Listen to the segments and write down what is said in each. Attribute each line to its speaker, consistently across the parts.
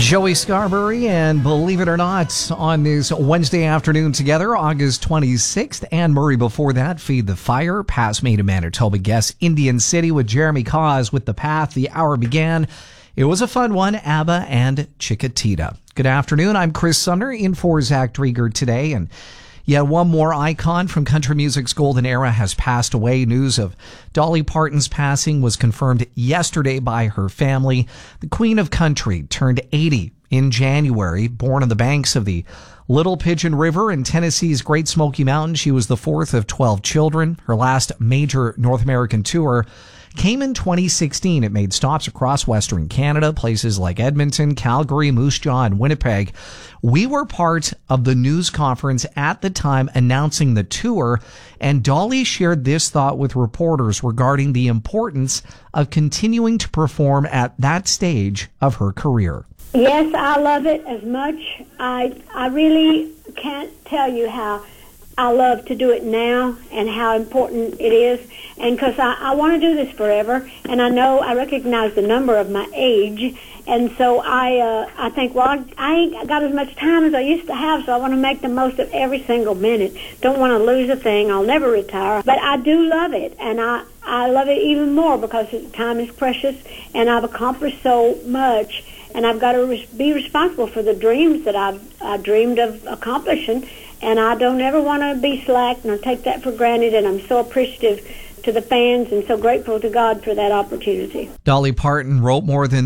Speaker 1: Joey Scarberry and Believe It or Not on this Wednesday afternoon together, August 26th. Anne Murray before that, Feed the Fire. Past Maid of Manitoba guest, Indian City with Jeremy Cause with The Path. The hour began. It was a fun one, ABBA and Chiquitita. Good afternoon. I'm Chris Sumner in for Zach Drieger today. And yet one more icon from country music's golden era has passed away. News of Dolly Parton's passing was confirmed yesterday by her family. The Queen of Country turned 80 in January, born on the banks of the Little Pigeon River in Tennessee's Great Smoky Mountains. She was the fourth of 12 children. Her last major North American tour came in 2016. It made stops across Western Canada, places like Edmonton, Calgary, Moose Jaw, and Winnipeg. We were part of the news conference at the time announcing the tour, and Dolly shared this thought with reporters regarding the importance of continuing to perform at that stage of her career.
Speaker 2: Yes, I love it as much. I really can't tell you how I love to do it now and how important it is. And because I want to do this forever, and I recognize the number of my age, and so I think, well, I ain't got as much time as I used to have, so I want to make the most of every single minute. Don't want to lose a thing. I'll never retire. But I do love it, and I love it even more because time is precious, and I've accomplished so much, and I've got to be responsible for the dreams that I've dreamed of accomplishing, and I don't ever want to be slack nor take that for granted, and I'm so appreciative to the fans and so grateful to God for that opportunity.
Speaker 1: Dolly Parton wrote more than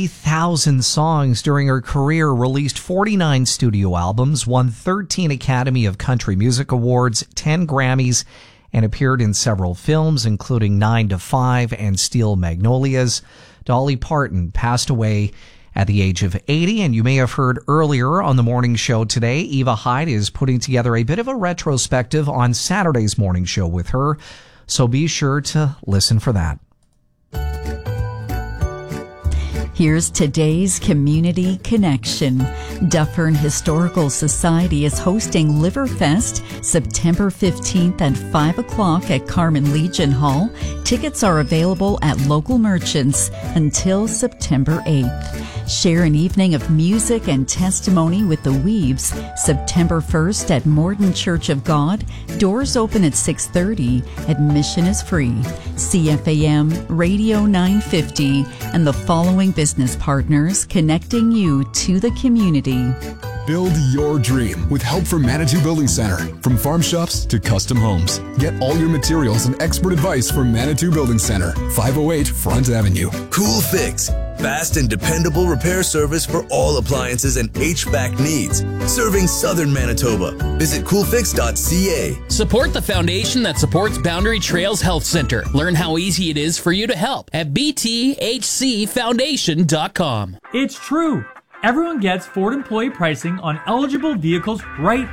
Speaker 1: 3,000 songs during her career, released 49 studio albums, won 13 Academy of Country Music Awards, 10 Grammys, and appeared in several films, including 9 to 5 and Steel Magnolias. Dolly Parton passed away at the age of 80, and you may have heard earlier on the morning show today, Eva Hyde is putting together a bit of a retrospective on Saturday's morning show with her, so be sure to listen for that.
Speaker 3: Here's today's Community Connection. Dufferin Historical Society is hosting Liverfest September 15th at 5 o'clock at Carmen Legion Hall. Tickets are available at local merchants until September 8th. Share an evening of music and testimony with the Weaves September 1st at Morton Church of God. Doors open at 6:30. Admission is free. CFAM Radio 950 and the following business partners connecting you to the community.
Speaker 4: Build your dream with help from Manitou Building Center. From farm shops to custom homes. Get all your materials and expert advice from Manitou Building Center, 508 Front Avenue.
Speaker 5: Cool Fix. Fast and dependable repair service for all appliances and HVAC needs. Serving Southern Manitoba. Visit coolfix.ca.
Speaker 6: Support the foundation that supports Boundary Trails Health Center. Learn how easy it is for you to help at bthcfoundation.com.
Speaker 7: It's true. Everyone gets Ford employee pricing on eligible vehicles right